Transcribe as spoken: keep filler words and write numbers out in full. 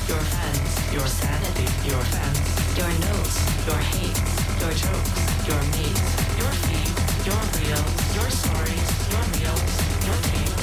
your friends, your sanity, your fans, your notes, your hates, your jokes, your mates, your feed, your reels, your stories, your meals,